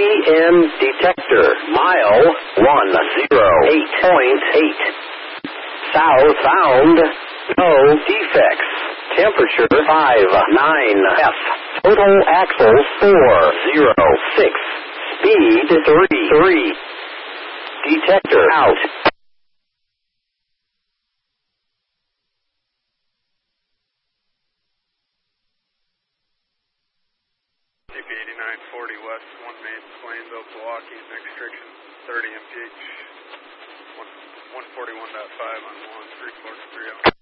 PM detector, mile 108.8. Southbound, no defects. Temperature 59F. Total axles 406. Speed 33. Detector out. CP 8940 west, 1 main, Plainville, Milwaukee, next restriction 30 mph, 141.5 on 1, 343.